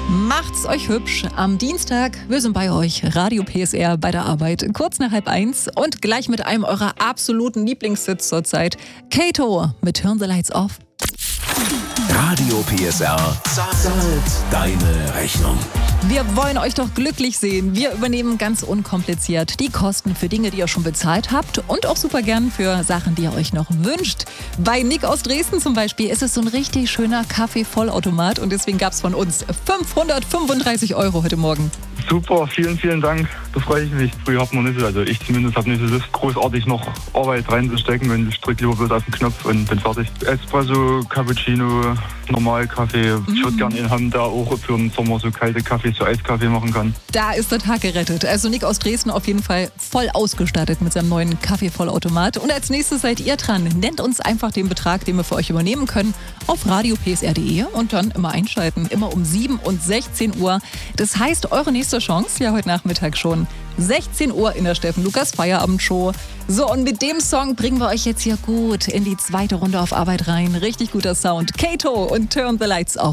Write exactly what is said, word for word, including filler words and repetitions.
Macht's euch hübsch. Am Dienstag, wir sind bei euch, Radio P S R bei der Arbeit, kurz nach halb eins und gleich mit einem eurer absoluten Lieblingssitz zurzeit. Kato mit Turn the Lights Off. Radio P S R zahlt deine Rechnung. Wir wollen euch doch glücklich sehen. Wir übernehmen ganz unkompliziert die Kosten für Dinge, die ihr schon bezahlt habt und auch super gern für Sachen, die ihr euch noch wünscht. Bei Nick aus Dresden zum Beispiel ist es so ein richtig schöner Kaffee-Vollautomat und deswegen gab es von uns fünfhundertfünfunddreißig Euro heute Morgen. Super, vielen, vielen Dank. Da freue ich mich. Früher hat man nicht so, also ich zumindest habe nicht so Lust, großartig noch Arbeit reinzustecken, wenn ich drücke lieber bloß auf den Knopf und bin fertig. Espresso, Cappuccino, Normalkaffee. Mm. Ich würde gerne einen haben, der auch für den Sommer so kalte Kaffee zu Eiskaffee machen kann. Da ist der Tag gerettet. Also Nick aus Dresden auf jeden Fall voll ausgestattet mit seinem neuen Kaffee-Vollautomat. Und als nächstes seid ihr dran. Nennt uns einfach den Betrag, den wir für euch übernehmen können, auf radio p s r punkt d e und dann immer einschalten. Immer um sieben und sechzehn Uhr. Das heißt, eure nächste Chance, ja heute Nachmittag schon, sechzehn Uhr in der Steffen Lukas Feierabendshow. So, und mit dem Song bringen wir euch jetzt hier gut in die zweite Runde auf Arbeit rein. Richtig guter Sound. Kato und Turn the Lights Off.